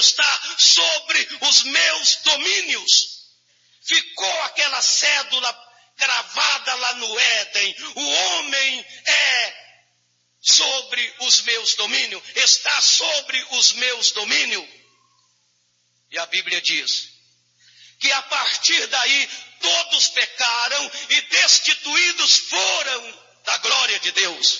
está sobre os meus domínios. Ficou aquela cédula cravada lá no Éden. O homem é sobre os meus domínios, está sobre os meus domínios. E a Bíblia diz que a partir daí todos pecaram e destituídos foram da glória de Deus.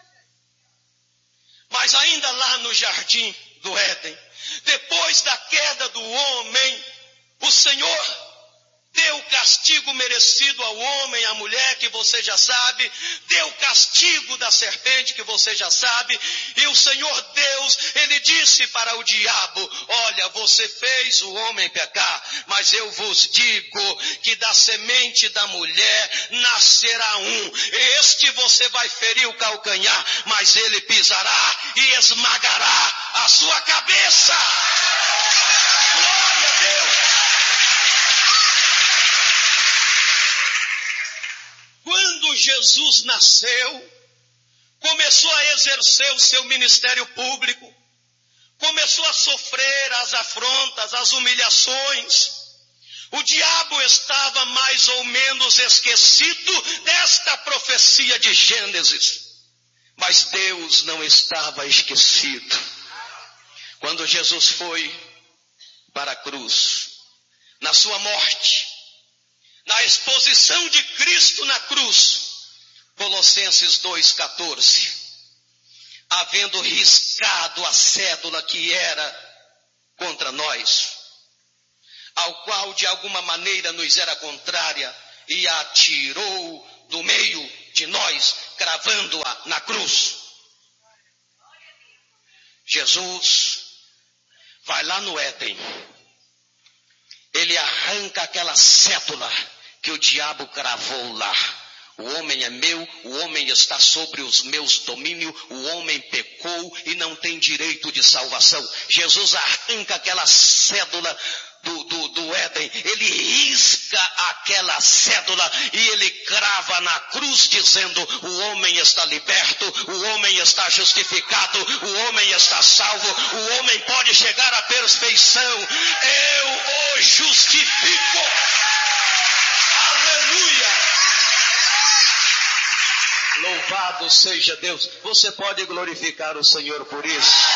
Mas ainda lá no jardim do Éden, depois da queda do homem, o Senhor deu o castigo merecido ao homem, à mulher, que você já sabe, deu o castigo da serpente, que você já sabe, e o Senhor Deus, Ele disse para o diabo: olha, você fez o homem pecar, mas eu vos digo que da semente da mulher nascerá um, este você vai ferir o calcanhar, mas ele pisará e esmagará a sua cabeça. Glória a Deus! Quando Jesus nasceu, começou a exercer o seu ministério público, começou a sofrer as afrontas, as humilhações. O diabo estava mais ou menos esquecido desta profecia de Gênesis, mas Deus não estava esquecido. Quando Jesus foi para a cruz, na sua morte, na exposição de Cristo na cruz, Colossenses 2,14, havendo riscado a cédula que era contra nós, ao qual de alguma maneira nos era contrária, e a tirou do meio de nós, cravando-a na cruz. Jesus vai lá no Éden, ele arranca aquela cédula que o diabo cravou lá. O homem é meu, o homem está sobre os meus domínios, o homem pecou e não tem direito de salvação. Jesus arranca aquela cédula do Éden, ele risca aquela cédula e ele crava na cruz dizendo: o homem está liberto, o homem está justificado, o homem está salvo, o homem pode chegar à perfeição. Eu o justifico. Aleluia! Louvado seja Deus. Você pode glorificar o Senhor por isso.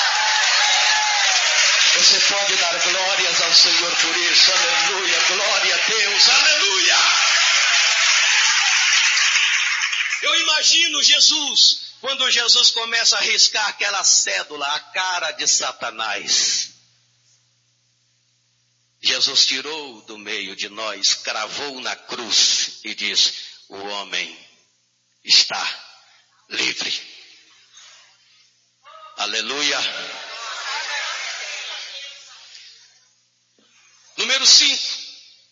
Você pode dar glórias ao Senhor por isso. Aleluia, glória a Deus, aleluia. Eu imagino Jesus, quando Jesus começa a riscar aquela cédula, a cara de Satanás. Jesus tirou do meio de nós, cravou na cruz e diz: o homem está livre. Aleluia. Número 5,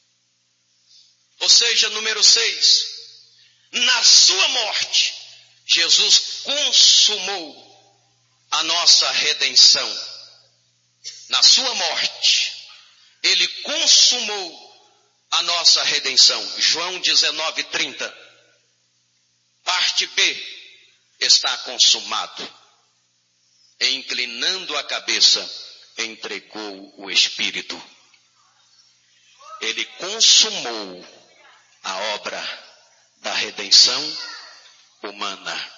ou seja, número 6, na sua morte, Jesus consumou a nossa redenção. Na sua morte, ele consumou a nossa redenção. João 19:30, parte B, está consumado. E inclinando a cabeça, entregou o Espírito. Ele consumou a obra da redenção humana.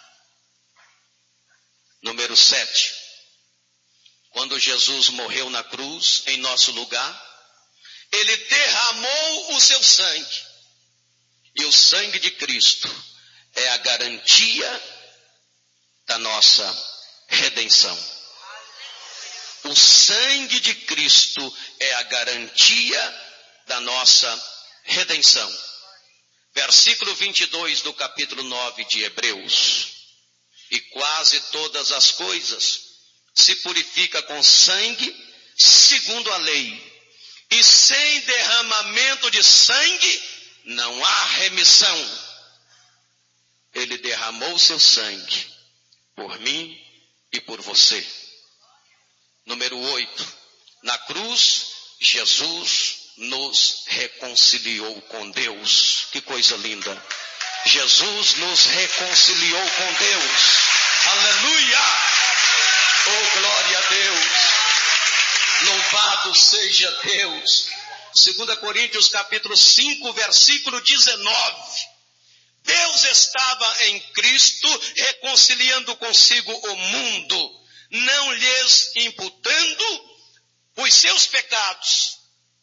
Número 7. Quando Jesus morreu na cruz em nosso lugar, ele derramou o seu sangue. E o sangue de Cristo é a garantia da nossa redenção. O sangue de Cristo é a garantia da nossa redenção. Versículo 22 do capítulo 9 de Hebreus. E quase todas as coisas se purifica com sangue, segundo a lei. E sem derramamento de sangue não há remissão. Ele derramou seu sangue por mim e por você. Número 8. Na cruz, Jesus nos reconciliou com Deus. Que coisa linda. Jesus nos reconciliou com Deus. Aleluia! Oh, glória a Deus. Louvado seja Deus. 2 Coríntios capítulo 5, versículo 19. Deus estava em Cristo reconciliando consigo o mundo, não lhes imputando os seus pecados,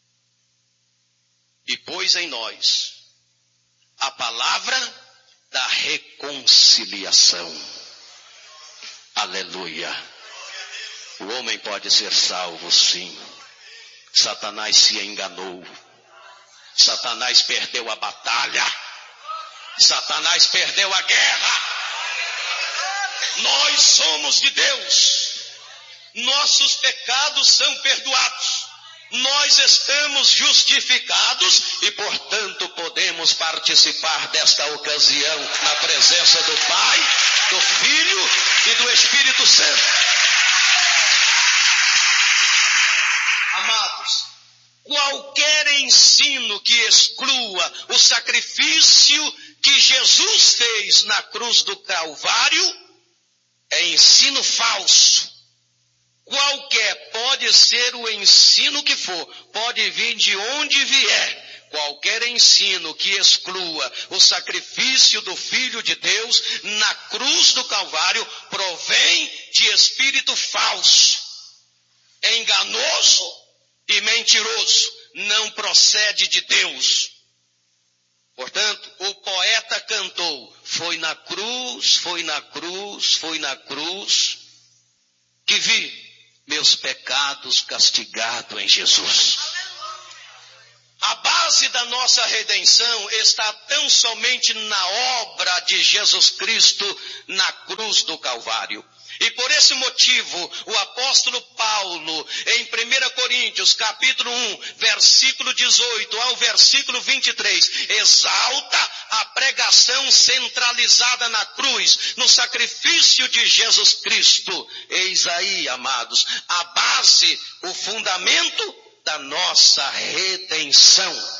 e pôs em nós a palavra da reconciliação. Aleluia. O homem pode ser salvo, sim. Satanás se enganou. Satanás perdeu a batalha. Satanás perdeu a guerra. Nós somos de Deus. Nossos pecados são perdoados. Nós estamos justificados e, portanto, podemos participar desta ocasião na presença do Pai, do Filho e do Espírito Santo. Amados, qualquer ensino que exclua o sacrifício que Jesus fez na cruz do Calvário é ensino falso. Qualquer, pode ser o ensino que for, pode vir de onde vier. Qualquer ensino que exclua o sacrifício do Filho de Deus na cruz do Calvário provém de espírito falso, é enganoso e mentiroso, não procede de Deus. Portanto, o poeta cantou, foi na cruz, foi na cruz, foi na cruz, que vi meus pecados castigados em Jesus. A base da nossa redenção está tão somente na obra de Jesus Cristo na cruz do Calvário. E por esse motivo, o apóstolo Paulo, em 1 Coríntios, capítulo 1, versículo 18 ao versículo 23, exalta a pregação centralizada na cruz, no sacrifício de Jesus Cristo. Eis aí, amados, a base, o fundamento da nossa redenção.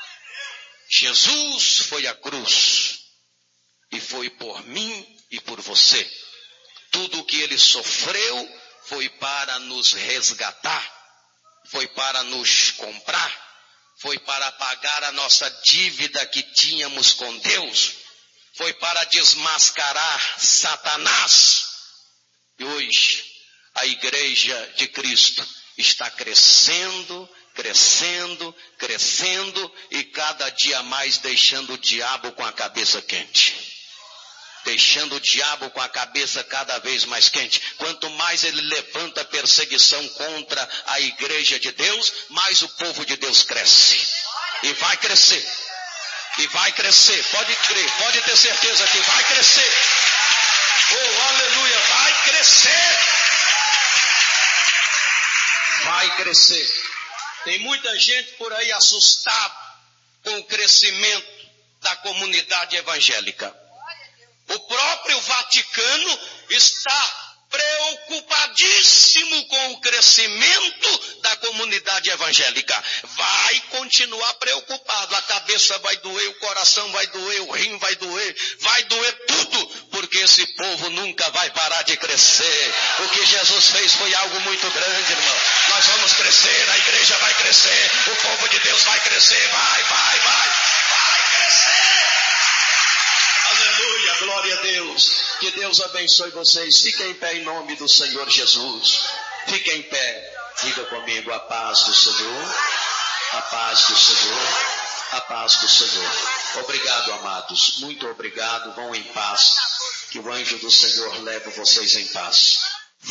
Jesus foi à cruz e foi por mim e por você. Tudo o que ele sofreu foi para nos resgatar, foi para nos comprar, foi para pagar a nossa dívida que tínhamos com Deus, foi para desmascarar Satanás. E hoje a igreja de Cristo está crescendo, crescendo, crescendo e cada dia mais deixando o diabo com a cabeça quente. Deixando o diabo com a cabeça cada vez mais quente. Quanto mais ele levanta perseguição contra a igreja de Deus, mais o povo de Deus cresce. E vai crescer. E vai crescer. Pode crer, pode ter certeza que vai crescer. Oh, aleluia, vai crescer. Vai crescer. Tem muita gente por aí assustada com o crescimento da comunidade evangélica. O próprio Vaticano está preocupadíssimo com o crescimento da comunidade evangélica. Vai continuar preocupado. A cabeça vai doer, o coração vai doer, o rim vai doer tudo, porque esse povo nunca vai parar de crescer. O que Jesus fez foi algo muito grande, irmão. Nós vamos crescer, a igreja vai crescer, o povo de Deus vai crescer, vai crescer. Aleluia, glória a Deus. Que Deus abençoe vocês. Fiquem em pé em nome do Senhor Jesus. Fiquem em pé. Diga comigo, a paz do Senhor. A paz do Senhor. A paz do Senhor. Obrigado, amados. Muito obrigado. Vão em paz. Que o anjo do Senhor leve vocês em paz.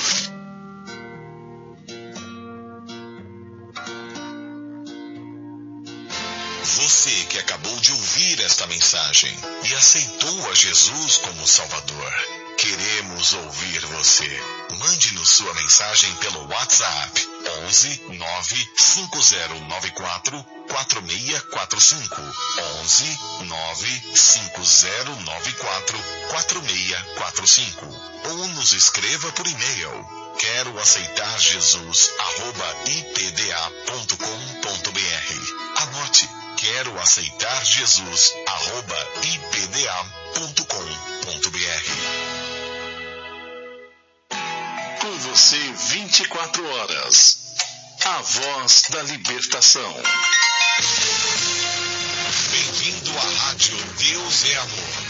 Você que acabou de ouvir esta mensagem e aceitou a Jesus como Salvador, queremos ouvir você. Mande-nos sua mensagem pelo WhatsApp 11 95094 4645 11 95094 4645 ou nos escreva por e-mail queroaceitarjesus@ipda.com.br. Anote, queroaceitarjesus@ipda.com.br. Com você 24 horas. a voz da libertação. Bem-vindo à Rádio Deus é Amor.